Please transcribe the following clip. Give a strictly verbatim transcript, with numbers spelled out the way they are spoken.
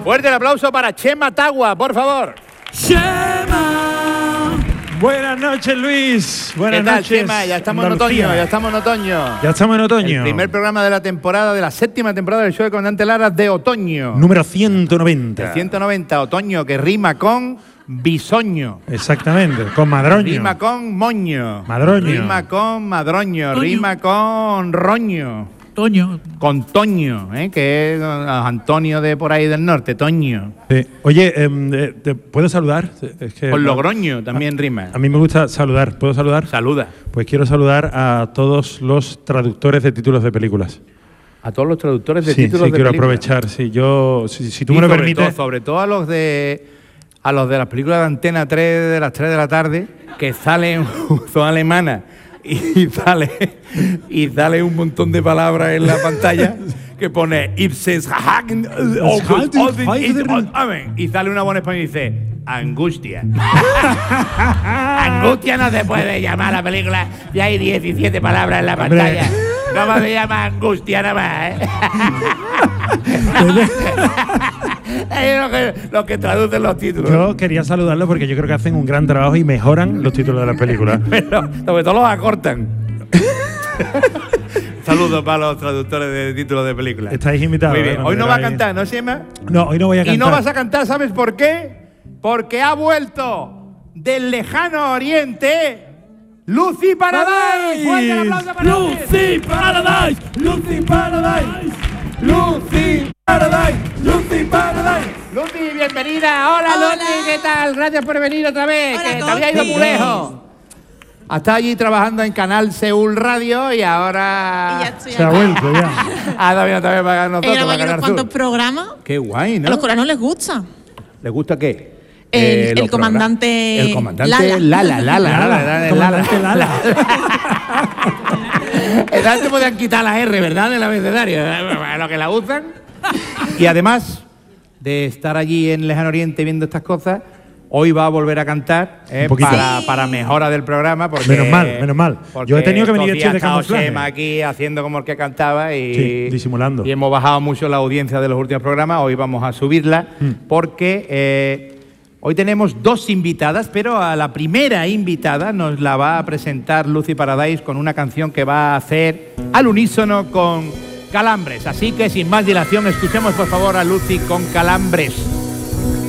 Fuerte el aplauso para Chema Tagua, por favor. Chema. Buenas noches, Luis. Buenas ¿Qué tal, noches. Chema? Ya estamos en Andalucía. otoño, ya estamos en otoño. Ya estamos en otoño. El primer programa de la temporada, de la séptima temporada del show de Comandante Lara de otoño. Número ciento noventa. El ciento noventa, otoño, que rima con bisoño. Exactamente, con madroño. Rima con moño. Madroño. Rima con madroño. Toño. Rima con roño. Toño. Con Toño, ¿eh? Que es uh, Antonio de por ahí del norte, Toño. Sí. Oye, eh, ¿te puedo saludar? Es que, Con Logroño también rima. A mí me gusta saludar. ¿Puedo saludar? Saluda. Pues quiero saludar a todos los traductores de títulos de películas. A todos los traductores de sí, títulos sí, de quiero películas. aprovechar. Sí, yo, si, si tú Y me lo sobre permites. todo- sobre todo a los de a los de las películas de Antena tres de las tres de la tarde, que salen son alemanas y sale y sale un montón de palabras en la pantalla que pone Ipses Hagen y sale una buena española y dice angustia. Angustia no se puede llamar a la película y hay diecisiete palabras en la Hombre. pantalla. ¿Cómo se llama angustia nada más, eh? Es lo que, lo que traducen los títulos. Yo quería saludarlos porque yo creo que hacen un gran trabajo y mejoran los títulos de las películas. Pero sobre todo los acortan. Saludos para los traductores de títulos de películas. Estáis invitados. Muy ¿eh? bien. Cuando Hoy no va a queráis. cantar, ¿no, Chema? No, hoy no voy a cantar. Y no vas a cantar, ¿sabes por qué? Porque ha vuelto del lejano oriente Lucy Paradise. ¡Fuerte el aplauso para Lucy Paradise. Lucy Paradise. Lucy Paradise. Lucy Paradise. Lucy, bienvenida. Hola, Hola. Lucy, ¿qué tal? Gracias por venir otra vez, Hola, que te había ido Conchi. muy lejos. Está allí trabajando en Canal Seúl Radio y ahora Y ya estoy Se ha acá. vuelto ya. ha también también para nosotros, He grabado para ya unos Canal cuantos Sur. programas. Qué guay, A ¿no? los coreanos les gusta. ¿Les gusta qué? El- Eh, el los comandante programas. El comandante Lala. Lala, Lala, Lala, Lala, Comandante Lala. Entonces te podían quitar la R, ¿verdad? Del abecedario. A lo que la usan. Y además de estar allí en Lejano Oriente viendo estas cosas, hoy va a volver a cantar eh, Un poquito. para, Sí. para mejora del programa. Porque, Menos mal, menos mal. porque Yo he tenido que venir estos vestido de días ha estado camuflaje. Chema aquí haciendo como el que cantaba y, Sí, disimulando. y hemos bajado mucho la audiencia de los últimos programas. Hoy vamos a subirla Mm. porque eh, hoy tenemos dos invitadas, pero a la primera invitada nos la va a presentar Lucy Paradise con una canción que va a hacer al unísono con Calambres. Así que sin más dilación, escuchemos por favor a Lucy con Calambres.